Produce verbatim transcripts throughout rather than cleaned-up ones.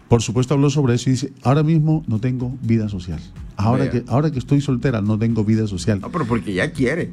por supuesto habló sobre eso y dice, ahora mismo no tengo vida social. Ahora que, ahora que estoy soltera no tengo vida social. No, pero porque ella quiere.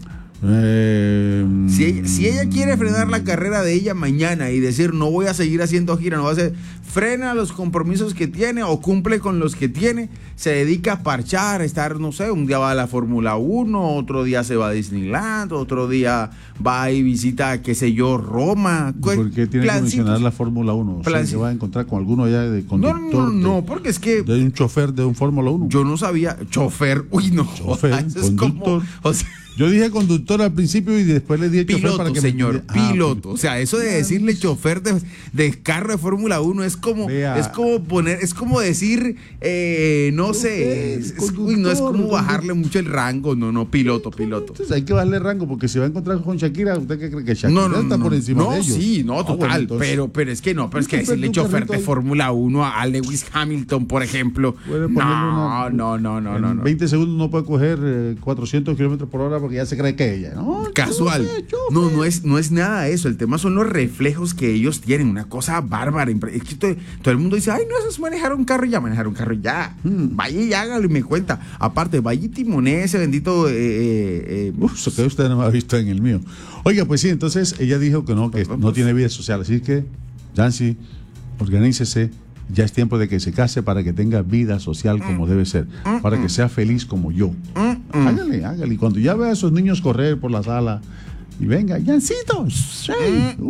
Eh, si, ella, si ella quiere frenar la carrera de ella mañana y decir no voy a seguir haciendo gira, no va a hacer, frena los compromisos que tiene o cumple con los que tiene, se dedica a parchar, a estar, no sé, un día va a la Fórmula uno, otro día se va a Disneyland, otro día va y visita, qué sé yo, Roma. ¿Por qué tiene que mencionar la Fórmula uno? O sea, se va a encontrar con alguno allá de conductor. No, no, no, de, porque es que... De un chofer de un Fórmula uno. Yo no sabía, chofer, uy no. Chofer, eso conductor. Es como, o sea, yo dije conductor al principio y después le dije piloto, chofer para que señor, me... ah, piloto. Ah, o sea, eso de decirle chofer de, de carro de Fórmula uno es como Vea. es como poner, es como decir, eh, no sé, es, es, uy, no es como bajarle mucho el rango, no, no, piloto, piloto. Entonces hay que bajarle rango porque si va a encontrar con Shakira, ¿usted qué cree que Shakira no, no, está no, por encima no, de ellos? Sí, no, total, ah, bueno, entonces, pero, pero es que no, pero es que decirle chofer de Fórmula uno a Lewis Hamilton, por ejemplo, no, una, no, no, no, no, no. veinte segundos no puede coger eh, cuatrocientos kilómetros por hora porque ya se cree que ella, ¿no? Casual. No, no es, no es nada eso. El tema son los reflejos que ellos tienen. Una cosa bárbara. Es que todo, todo el mundo dice, ay, no, eso es manejar un carro ya, manejar un carro ya. Hmm. Vaya y hágalo y me cuenta. Aparte, vaya y timonee ese bendito. Eh, eh, Uf, eso que usted no me ha visto en el mío. Oiga, pues sí, entonces ella dijo que no, que pues, no tiene vida social. Así que, Yancy, organícese. Ya es tiempo de que se case para que tenga vida social como mm. debe ser, mm, para que sea feliz como yo. Mm, mm. Hágale, hágale. Y cuando ya vea a esos niños correr por la sala y venga, Yancito. Hey, uh.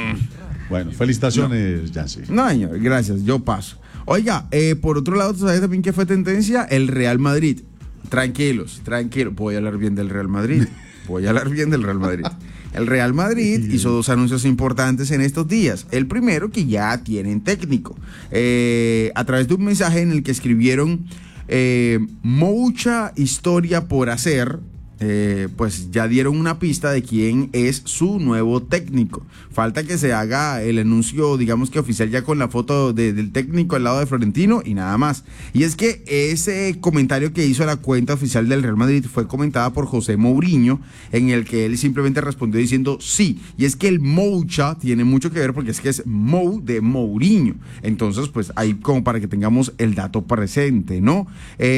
Bueno, felicitaciones, no. Yancy. No, señor, gracias, yo paso. Oiga, eh, por otro lado, ¿tú sabes también qué fue tendencia? El Real Madrid. Tranquilos, tranquilos. Voy a hablar bien del Real Madrid. Voy a hablar bien del Real Madrid. El Real Madrid hizo dos anuncios importantes en estos días. El primero, que ya tienen técnico. Eh, a través de un mensaje en el que escribieron eh, mucha historia por hacer, eh, pues ya dieron una pista de quién es su nuevo técnico. Falta que se haga el anuncio, digamos que oficial, ya con la foto de, del técnico al lado de Florentino y nada más. Y es que ese comentario que hizo la cuenta oficial del Real Madrid fue comentada por José Mourinho, en el que él simplemente respondió diciendo sí. Y es que el Moucha tiene mucho que ver porque es que es Mou de Mourinho. Entonces, pues ahí como para que tengamos el dato presente, ¿no?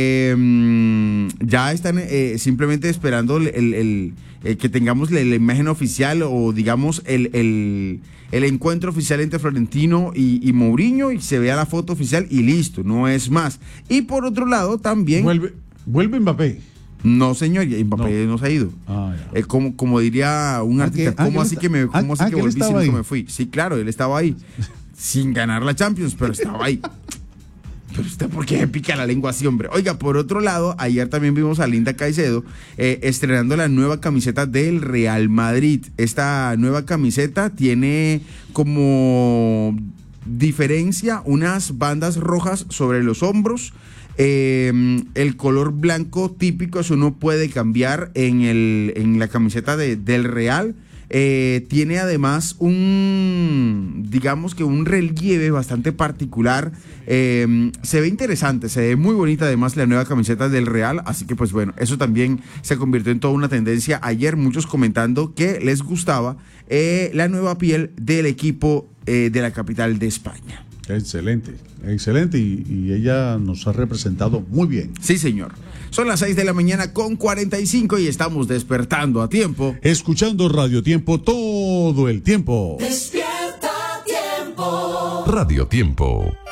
Eh, ya están eh, simplemente esperando el, el, el, el que tengamos la, la imagen oficial o digamos el, el, el encuentro oficial entre Florentino y, y Mourinho y se vea la foto oficial y listo, no es más. Y por otro lado también... Vuelve, vuelve Mbappé. No, señor, Mbappé no, no se ha ido. Ah, eh, como, como diría un artista, ah, ¿cómo así que me, cómo así ah, que volví si nunca me fui? Sí, claro, él estaba ahí, sin ganar la Champions, pero estaba ahí. Pero usted, ¿por qué pica la lengua así, hombre? Oiga, por otro lado, ayer también vimos a Linda Caicedo eh, estrenando la nueva camiseta del Real Madrid. Esta nueva camiseta tiene como diferencia unas bandas rojas sobre los hombros. Eh, el color blanco típico, eso no puede cambiar en, el, en la camiseta de, del Real. Eh, tiene además un, digamos que un relieve bastante particular. Eh, se ve interesante, se ve muy bonita además la nueva camiseta del Real, así que pues bueno, eso también se convirtió en toda una tendencia. Ayer muchos comentando que les gustaba eh, la nueva piel del equipo eh, de la capital de España. Excelente, excelente y, y ella nos ha representado muy bien. Sí, señor. Son las seis de la mañana con cuarenta y cinco y estamos despertando a tiempo. Escuchando Radio Tiempo todo el tiempo. Despierta a tiempo. Radio Tiempo.